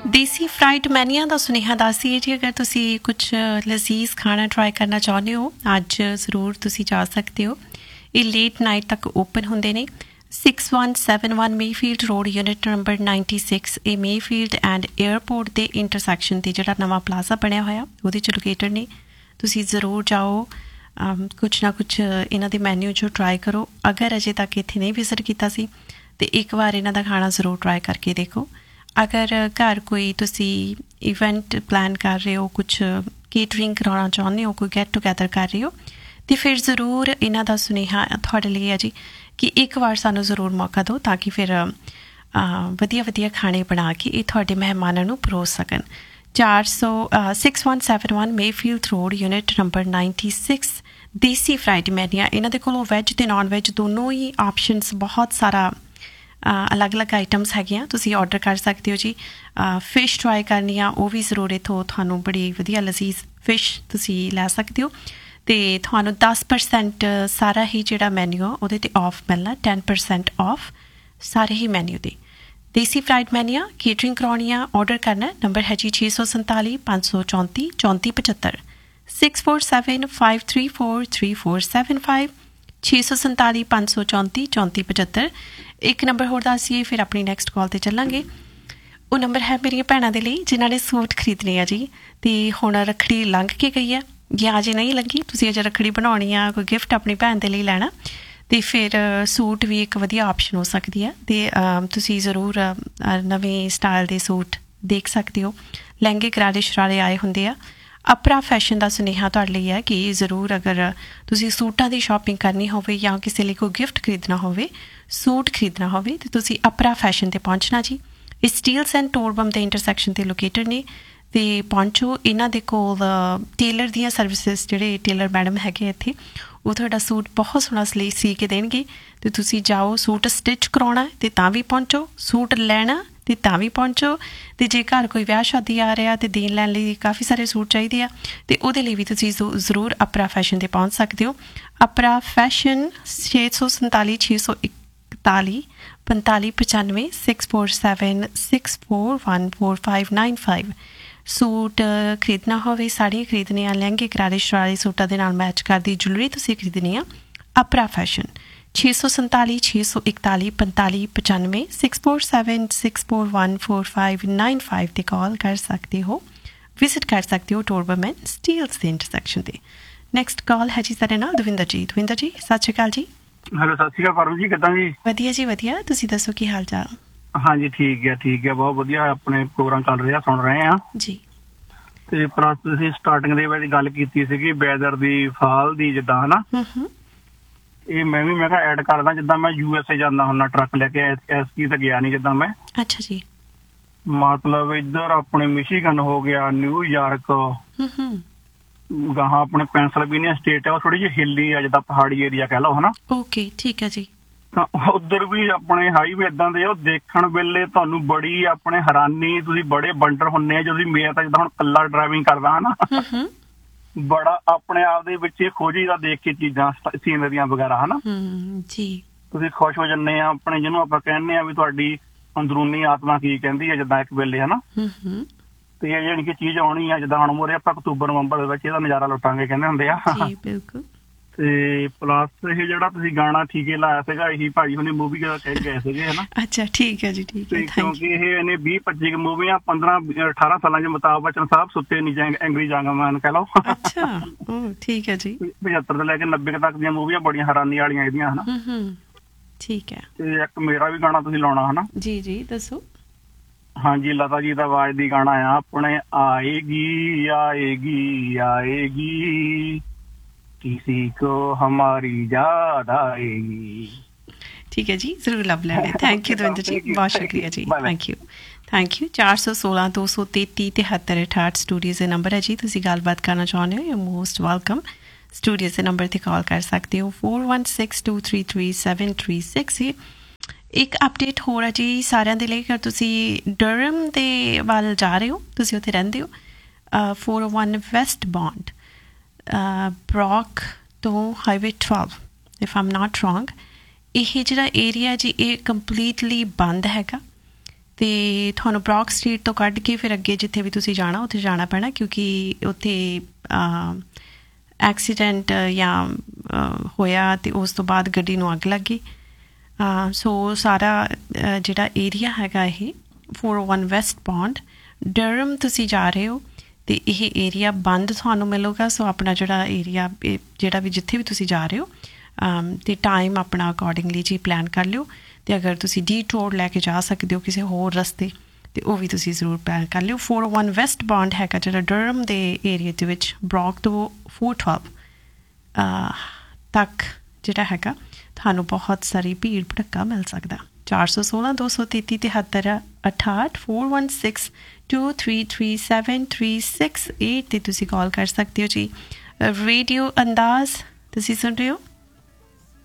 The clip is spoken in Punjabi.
ਦੇਸੀ ਫਰਾਈਡ ਮੈਨੀਆ ਦਾ ਸੁਨੇਹਾ ਦੱਸੀਏ ਜੀ। ਅਗਰ ਤੁਸੀਂ ਕੁਛ ਲਜ਼ੀਜ਼ ਖਾਣਾ ਟਰਾਈ ਕਰਨਾ ਚਾਹੁੰਦੇ ਹੋ ਅੱਜ ਜ਼ਰੂਰ ਤੁਸੀਂ ਜਾ ਸਕਦੇ ਹੋ। ਇਹ ਲੇਟ ਨਾਈਟ ਤੱਕ ਓਪਨ ਹੁੰਦੇ ਨੇ। 6171 ਮੇਫੀਲਡ ਰੋਡ ਯੂਨਿਟ ਨੰਬਰ 96 ਇਹ ਮੇਫੀਲਡ ਐਂਡ ਏਅਰਪੋਰਟ ਦੇ ਇੰਟਰਸੈਕਸ਼ਨ 'ਤੇ ਜਿਹੜਾ ਨਵਾਂ ਪਲਾਜ਼ਾ ਬਣਿਆ ਹੋਇਆ ਉਹਦੇ 'ਚ ਲੋਕੇਟਡ ਨੇ। ਤੁਸੀਂ ਜ਼ਰੂਰ ਜਾਓ, ਕੁਛ ਨਾ ਕੁਛ ਇਹਨਾਂ ਦੇ ਮੈਨਿਊ 'ਚੋਂ ਟਰਾਈ ਕਰੋ। ਅਗਰ ਅਜੇ ਤੱਕ ਇੱਥੇ ਨਹੀਂ ਵਿਜ਼ਿਟ ਕੀਤਾ ਸੀ ਤਾਂ ਇੱਕ ਵਾਰ ਇਹਨਾਂ ਦਾ ਖਾਣਾ ਜ਼ਰੂਰ ਟਰਾਈ ਕਰਕੇ ਦੇਖੋ। ਅਗਰ ਘਰ ਕੋਈ ਤੁਸੀਂ ਇਵੈਂਟ ਪਲਾਨ ਕਰ ਰਹੇ ਹੋ, ਕੁਛ ਕੇਟਰਿੰਗ ਕਰਾਉਣਾ ਚਾਹੁੰਦੇ ਹੋ, ਕੋਈ ਗੈਟ ਟੂਗੈਦਰ ਕਰ ਰਹੇ ਹੋ ਤਾਂ ਫਿਰ ਜ਼ਰੂਰ ਇਹਨਾਂ ਦਾ ਸੁਨੇਹਾ ਤੁਹਾਡੇ ਲਈ ਹੈ ਜੀ ਕਿ ਇੱਕ ਵਾਰ ਸਾਨੂੰ ਜ਼ਰੂਰ ਮੌਕਾ ਦਿਓ ਤਾਂ ਕਿ ਫਿਰ ਵਧੀਆ ਵਧੀਆ ਖਾਣੇ ਬਣਾ ਕੇ ਇਹ ਤੁਹਾਡੇ ਮਹਿਮਾਨਾਂ ਨੂੰ ਪਰੋਸ ਸਕਣ। 6171 ਮੇਫੀਲਡ ਰੋਡ ਯੂਨਿਟ ਨੰਬਰ 96 ਦੇਸੀ ਫਰਾਈਡ ਮੈਨੀਆ। ਇਹਨਾਂ ਦੇ ਕੋਲੋਂ ਵੈਜ ਅਤੇ ਨਾਨ ਵੈਜ ਦੋਨੋਂ ਹੀ ਆਪਸ਼ਨਸ ਬਹੁਤ ਸਾਰਾ ਅਲੱਗ ਅਲੱਗ ਆਈਟਮਸ ਹੈਗੀਆਂ, ਤੁਸੀਂ ਔਡਰ ਕਰ ਸਕਦੇ ਹੋ ਜੀ। ਫਿਸ਼ ਟਰਾਈ ਕਰਨੀ ਆ ਉਹ ਵੀ ਜ਼ਰੂਰ ਇੱਥੋਂ ਤੁਹਾਨੂੰ ਬੜੀ ਵਧੀਆ ਲਜ਼ੀਜ਼ ਫਿਸ਼ ਤੁਸੀਂ ਲੈ ਸਕਦੇ ਹੋ ਅਤੇ ਤੁਹਾਨੂੰ 10% ਸਾਰਾ ਹੀ ਜਿਹੜਾ ਮੈਨਿਊ ਆ ਉਹਦੇ 'ਤੇ ਔਫ ਮਿਲਣਾ, 10% ਔਫ ਸਾਰੇ ਹੀ ਮੈਨਿਊ 'ਤੇ। ਦੇਸੀ ਫਰਾਈਡ ਮੈਨੀਆ ਕੇਟਰਿੰਗ ਕਰਾਉਣੀ ਆ, ਔਡਰ ਕਰਨਾ। ਨੰਬਰ ਹੈ ਜੀ 647 534 3475 647 534 3475 647 534 3475। ਇੱਕ ਨੰਬਰ ਹੋਰ ਦੱਸੀਏ ਫਿਰ ਆਪਣੀ ਨੈਕਸਟ ਕਾਲ 'ਤੇ ਚੱਲਾਂਗੇ। ਉਹ ਨੰਬਰ ਹੈ ਮੇਰੀਆਂ ਭੈਣਾਂ ਦੇ ਲਈ ਜਿਨ੍ਹਾਂ ਨੇ ਸੂਟ ਖਰੀਦਣੇ ਆ ਜੀ ਅਤੇ ਹੁਣ ਰੱਖੜੀ ਲੰਘ ਕੇ ਗਈ ਹੈ ਜਾਂ ਅਜੇ ਨਹੀਂ ਲੱਗੀ, ਤੁਸੀਂ ਅਜੇ ਰੱਖੜੀ ਬਣਾਉਣੀ ਆ, ਕੋਈ ਗਿਫਟ ਆਪਣੀ ਭੈਣ ਦੇ ਲਈ ਲੈਣਾ ਅਤੇ ਫਿਰ ਸੂਟ ਵੀ ਇੱਕ ਵਧੀਆ ਆਪਸ਼ਨ ਹੋ ਸਕਦੀ ਹੈ ਅਤੇ ਤੁਸੀਂ ਜ਼ਰੂਰ ਨਵੇਂ ਸਟਾਈਲ ਦੇ ਸੂਟ ਦੇਖ ਸਕਦੇ ਹੋ। ਲਹਿੰਗੇ ਗਰਾਰੇ ਸ਼ਰਾਰੇ ਆਏ ਹੁੰਦੇ ਆ। ਅਪਰਾ ਫੈਸ਼ਨ ਦਾ ਸੁਨੇਹਾ ਤੁਹਾਡੇ ਲਈ ਹੈ ਕਿ ਜ਼ਰੂਰ ਅਗਰ ਤੁਸੀਂ ਸੂਟਾਂ ਦੀ ਸ਼ਾਪਿੰਗ ਕਰਨੀ ਹੋਵੇ ਜਾਂ ਕਿਸੇ ਲਈ ਕੋਈ ਗਿਫਟ ਖਰੀਦਣਾ ਹੋਵੇ, ਸੂਟ ਖਰੀਦਣਾ ਹੋਵੇ ਤਾਂ ਤੁਸੀਂ ਅਪਰਾ ਫੈਸ਼ਨ 'ਤੇ ਪਹੁੰਚਣਾ ਜੀ। ਇਹ ਸਟੀਲਸ ਐਂਡ ਟੋਰਬਮ ਦੇ ਇੰਟਰਸੈਕਸ਼ਨ 'ਤੇ ਲੋਕੇਟਡ ਨੇ ਅਤੇ ਪਹੁੰਚੋ। ਇਹਨਾਂ ਦੇ ਕੋਲ ਟੇਲਰ ਦੀਆਂ ਸਰਵਿਸਿਸ, ਜਿਹੜੇ ਟੇਲਰ ਮੈਡਮ ਹੈਗੇ ਇੱਥੇ ਉਹ ਤੁਹਾਡਾ ਸੂਟ ਬਹੁਤ ਸੋਹਣਾ ਸੀ ਕੇ ਦੇਣਗੇ ਅਤੇ ਤੁਸੀਂ ਜਾਓ। ਸੂਟ ਸਟਿਚ ਕਰਾਉਣਾ ਅਤੇ ਤਾਂ ਵੀ ਪਹੁੰਚੋ, ਸੂਟ ਲੈਣਾ ਅਤੇ ਤਾਂ ਵੀ ਪਹੁੰਚੋ ਅਤੇ ਜੇ ਘਰ ਕੋਈ ਵਿਆਹ ਸ਼ਾਦੀ ਆ ਰਿਹਾ ਅਤੇ ਦੇਣ ਲੈਣ ਲਈ ਕਾਫੀ ਸਾਰੇ ਸੂਟ ਚਾਹੀਦੇ ਆ ਅਤੇ ਉਹਦੇ ਲਈ ਵੀ ਤੁਸੀਂ ਜ਼ਰੂਰ ਅਪਰਾ ਫੈਸ਼ਨ 'ਤੇ ਪਹੁੰਚ ਸਕਦੇ ਹੋ। ਅਪਰਾ ਫੈਸ਼ਨ 647 641 4595 647 641 4595। ਸੂਟ ਖਰੀਦਣਾ ਹੋਵੇ, ਸਾੜੀਆਂ ਖਰੀਦਣੀਆਂ, ਲਹਿੰਗੇ ਕਰਾਰੇ ਸ਼ਰਾਰੇ ਸੂਟਾਂ ਦੇ ਨਾਲ ਮੈਚ ਕਰਦੀ ਜੁਐਲਰੀ ਤੁਸੀਂ ਖਰੀਦਣੀ ਆ, ਅਪਰਾ ਫੈਸ਼ਨ 647 641 4595 647 641 4595 'ਤੇ ਕਾਲ ਕਰ ਸਕਦੇ ਹੋ। ਵਿਜ਼ਿਟ ਕਰ ਸਕਦੇ ਹੋ ਟੋਰਬਮ ਐਂਡ ਸਟੀਲਸ ਦੇ ਇੰਟਰਸੈਕਸ਼ਨ 'ਤੇ। ਨੈਕਸਟ ਕਾਲ ਹੈ ਜੀ ਸਾਡੇ ਨਾਲ ਦਵਿੰਦਰ ਜੀ। ਦਵਿੰਦਰ ਜੀ ਸਤਿ ਸ਼੍ਰੀ ਅਕਾਲ ਜੀ। ਹੈਲੋ, ਸਤਿ ਸ਼੍ਰੀ ਅਕਾਲ ਪਰਮ ਜੀ, ਕਿੱਦਾਂ ਜੀ? ਵਧੀਆ ਜੀ ਵਧੀਆ, ਤੁਸੀਂ ਦੱਸੋ ਕੀ ਹਾਲ ਚਾਲ? ਹਾਂਜੀ ਠੀਕ ਹੈ, ਬਹੁਤ ਵਧੀਆ। ਆਪਣੇ ਪ੍ਰੋਗਰਾਮ ਚੱਲ ਰਿਹਾ, ਸੁਣ ਰਹੇ ਆ ਜੀ। ਤੇ ਪਲੱਸ ਤੁਸੀਂ ਸਟਾਰਟਿੰਗ ਦੇ ਵਿੱਚ ਗੱਲ ਕੀਤੀ ਸੀਗੀ ਵੈਦਰ ਦੀ, ਫਾਲ ਦੀ, ਜਿੱਦਾਂ ਹਨਾ ਇਹ ਮੈਂ ਕਿਹਾ ਐਡ ਕਰਦਾ। ਜਿੱਦਾਂ ਮੈਂ USA ਜਾਂਦਾ ਹੁੰਦਾ ਟਰੱਕ ਲੈ ਕੇ, ਐਸਕੀ ਤਾਂ ਗਿਆ ਨਹੀਂ ਜਿੱਦਾਂ ਮੈਂ। ਅੱਛਾ ਜੀ। ਮਤਲਬ ਇੱਧਰ ਆਪਣੇ ਮਿਸ਼ੀਗਨ ਹੋ ਗਿਆ, ਨਿਊਯਾਰਕ, ਗਾਹਾਂ ਆਪਣੇ ਪੈਂਸਲਵੇਨੀਆ ਸਟੇਟ ਹੈ, ਉਹ ਥੋੜੀ ਜਿਹੀ ਹਿੱਲੀ ਆ, ਜਿੱਦਾਂ ਪਹਾੜੀ ਏਰੀਆ ਕਹਿ ਲਓ ਹਨਾ। ਓਕੇ ਠੀਕ ਹੈ ਜੀ। ਤਾਂ ਉੱਧਰ ਵੀ ਆਪਣੇ ਹਾਈਵੇ ਏਦਾਂ ਦੇ ਉਹ ਦੇਖਣ ਵੇਲੇ ਤੁਹਾਨੂੰ ਬੜੀ ਆਪਣੇ ਹੈਰਾਨੀ, ਤੁਸੀਂ ਬੜੇ ਬੰਡਰ ਹੁੰਦੇ ਆ ਜਦੋਂ ਮੈਂ ਤਾਂ ਜਿੱਦਾਂ ਹੁਣ ਇਕੱਲਾ ਡਰਾਈਵਿੰਗ ਕਰਦਾ ਹਨਾ, ਬੜਾ ਆਪਣੇ ਆਪ ਦੇ ਵਿੱਚ ਖੋਜੀ ਦਾ ਦੇਖ ਕੇ ਚੀਜ਼ਾਂ, ਸੀਨਰੀਆਂ ਵਗੈਰਾ ਹਨਾ ਜੀ, ਤੁਸੀਂ ਖੁਸ਼ ਹੋ ਜਾਂਦੇ ਆ। ਆਪਣੇ ਜਿਹਨੂੰ ਆਪਾਂ ਕਹਿੰਦੇ ਆ ਵੀ ਤੁਹਾਡੀ ਅੰਦਰੂਨੀ ਆਤਮਾ ਕੀ ਕਹਿੰਦੀ ਹੈ, ਜਿੱਦਾਂ ਇੱਕ ਵੇਲੇ ਹਨਾ ਤੇ ਇਹ ਜਾਣੀ ਕਿ ਚੀਜ਼ ਆਉਣੀ ਆ। ਜਿੱਦਾਂ ਹੁਣ ਮੋਰੇ ਆਪਾਂ ਅਕਤੂਬਰ ਨਵੰਬਰ ਦੇ ਵਿੱਚ ਇਹਦਾ ਨਜ਼ਾਰਾ ਲੁੱਟਾਂਗੇ ਕਹਿੰਦੇ ਹੁੰਦੇ ਆ। ਬਿਲਕੁਲ। ਤੇ ਪਲੱਸ ਇਹ ਜਿਹੜਾ ਤੁਸੀਂ ਗਾਣਾ ਠੀਕੇ ਲਾਇਆ ਸੀਗਾ, ਇਹੀ ਭਾਜੀ ਹੁਣੇ ਮੂਵੀ ਕਹਿ ਗਏ ਸੀਗੇ ਹਨਾ। ਅੱਛਾ ਠੀਕ ਹੈ ਜੀ, ਠੀਕ ਹੈ। ਕਿਉਂਕਿ ਇਹ ਇਹਨੇ 20-25 ਮੂਵੀਆਂ 15-18 ਸਾਲਾਂ ਚ ਅਮਿਤਾਭ ਬੱਚਨ ਸਾਹਿਬ ਸੁੱਤੇ ਨਹੀਂ ਐਂਗਰੀ ਜੰਗਮੈਨ ਕਹਿ ਲਓ। ਅੱਛਾ ਠੀਕ ਹੈ ਜੀ। 75 ਤੋਂ ਲੈ ਕੇ 90 ਤੱਕ ਦੀਆਂ ਮੂਵੀਆਂ ਬੜੀਆਂ ਹੈਰਾਨੀ ਵਾਲੀਆਂ ਇਹਦੀਆਂ ਹਨਾ। ਠੀਕ ਹੈ। ਤੇ ਇੱਕ ਮੇਰਾ ਵੀ ਗਾਣਾ ਤੁਸੀਂ ਲਾਉਣਾ ਹਨਾ। ਜੀ ਜੀ ਦੱਸੋ। ਹਾਂਜੀ, ਲਤਾ ਜੀ ਦਾ ਆਵਾਜ਼ ਦੀ ਗਾਣਾ ਆ ਆਪਣੇ, ਆਏਗੀ ਆਏਗੀ ਆਏਗੀ किसी को हमारी याद आएगी। ठीक है जी, जरूर लब लेंगे। थैंक यू दविंदर जी, बहुत शुक्रिया जी, थैंक यू। 416 233 73 68 स्टूडियो के नंबर है जी। तुसी गलबात करना चाहते हो, यू मोस्ट वेलकम। स्टूडियो के नंबर ते कॉल कर सकते हो। 416233 736। एक अपडेट हो रहा जी सारिਆਂ ਦੇ ਲਈ, ਅਗਰ ਤੁਸੀਂ ਡਰਮ ਦੇ ਵੱਲ ਜਾ ਰਹੇ ਹੋ, ਤੁਸੀਂ ਉੱਥੇ ਰਹਿੰਦੇ ਹੋ 401 ਵੈਸਟ ਬੌਂਡ ਬਰੌਕ ਤੋਂ highway 12 if I'm not wrong. ਇਹ ਜਿਹੜਾ ਏਰੀਆ ਜੀ ਇਹ ਕੰਪਲੀਟਲੀ ਬੰਦ ਹੈਗਾ ਅਤੇ ਤੁਹਾਨੂੰ ਬਰੌਕ ਸਟਰੀਟ ਤੋਂ ਕੱਢ ਕੇ ਫਿਰ ਅੱਗੇ ਜਿੱਥੇ ਵੀ ਤੁਸੀਂ ਜਾਣਾ ਉੱਥੇ ਜਾਣਾ ਪੈਣਾ, ਕਿਉਂਕਿ ਉੱਥੇ ਐਕਸੀਡੈਂਟ ਜਾਂ ਹੋਇਆ ਅਤੇ ਉਸ ਤੋਂ ਬਾਅਦ ਗੱਡੀ ਨੂੰ ਅੱਗ ਲੱਗ ਗਈ। ਸੋ ਸਾਰਾ ਜਿਹੜਾ ਏਰੀਆ ਹੈਗਾ ਇਹ 401 ਵੈਸਟ ਪੌਂਡ ਡਰਹਮ ਤੁਸੀਂ ਜਾ ਰਹੇ ਹੋ ਅਤੇ ਇਹ ਏਰੀਆ ਬੰਦ ਤੁਹਾਨੂੰ ਮਿਲੂਗਾ। ਸੋ ਆਪਣਾ ਜਿਹੜਾ ਏਰੀਆ ਜਿਹੜਾ ਵੀ ਜਿੱਥੇ ਵੀ ਤੁਸੀਂ ਜਾ ਰਹੇ ਹੋ ਅਤੇ ਟਾਈਮ ਆਪਣਾ ਅਕੋਰਡਿੰਗਲੀ ਜੀ ਪਲਾਨ ਕਰ ਲਿਓ। ਅਤੇ ਅਗਰ ਤੁਸੀਂ ਡੀਟੋਰ ਲੈ ਕੇ ਜਾ ਸਕਦੇ ਹੋ ਕਿਸੇ ਹੋਰ ਰਸਤੇ ਅਤੇ ਉਹ ਵੀ ਤੁਸੀਂ ਜ਼ਰੂਰ ਪਲਾਨ ਕਰ ਲਿਓ। 401 ਵੈਸਟ ਪੌਂਡ ਹੈਗਾ ਜਿਹੜਾ ਡਰਹਮ ਦੇ ਏਰੀਏ ਦੇ ਵਿੱਚ ਬਰੌਕ ਤੋਂ 412 ਤੱਕ ਜਿਹੜਾ ਹੈਗਾ ਤੁਹਾਨੂੰ ਬਹੁਤ ਸਾਰੀ ਭੀੜ ਭੜੱਕਾ ਮਿਲ ਸਕਦਾ। 416 233 73 68 416 233 7368 'ਤੇ ਤੁਸੀਂ ਕਾਲ ਕਰ ਸਕਦੇ ਹੋ ਜੀ। ਰੇਡੀਓ ਅੰਦਾਜ਼ ਤੁਸੀਂ ਸੁਣ ਰਹੇ ਹੋ।